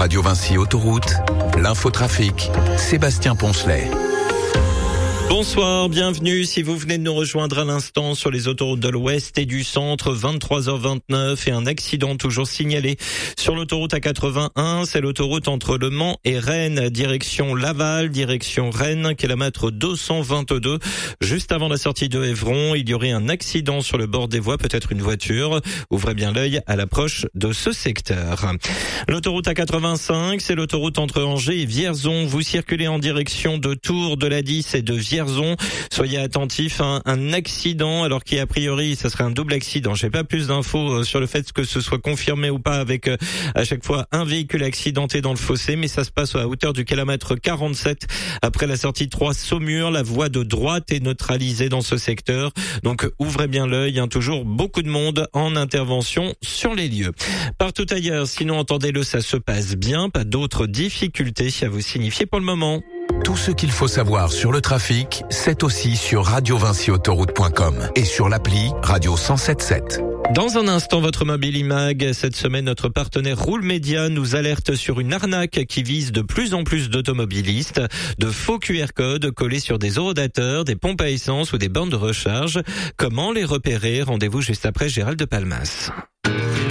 Radio Vinci Autoroute, l'infotrafic, Sébastien Poncelet. Bonsoir, bienvenue. Si vous venez de nous rejoindre à l'instant sur les autoroutes de l'Ouest et du Centre, 23h29 et un accident toujours signalé sur l'autoroute A81. C'est l'autoroute entre Le Mans et Rennes, direction Laval, direction Rennes, kilomètre 222. Juste avant la sortie de Évron, il y aurait un accident sur le bord des voies, peut-être une voiture. Ouvrez bien l'œil à l'approche de ce secteur. L'autoroute A85, c'est l'autoroute entre Angers et Vierzon. Vous circulez en direction de Tours, de la 10 et de Vierzon. Soyez attentifs à un accident, alors qu'a priori, ça serait un double accident. J'ai pas plus d'infos sur le fait que ce soit confirmé ou pas avec à chaque fois un véhicule accidenté dans le fossé, mais ça se passe à hauteur du kilomètre 47 après la sortie 3 Saumur. La voie de droite est neutralisée dans ce secteur. Donc ouvrez bien l'œil, toujours beaucoup de monde en intervention sur les lieux. Partout ailleurs, sinon entendez-le, ça se passe bien, pas d'autres difficultés à vous signifier pour le moment. Tout ce qu'il faut savoir sur le trafic, c'est aussi sur radiovinciautoroute.com et sur l'appli Radio 107.7. Dans un instant, votre mobile IMAG. Cette semaine, notre partenaire Roule Média nous alerte sur une arnaque qui vise de plus en plus d'automobilistes. De faux QR codes collés sur des horodateurs, des pompes à essence ou des bornes de recharge. Comment les repérer? Rendez-vous juste après Gérald de Palmas.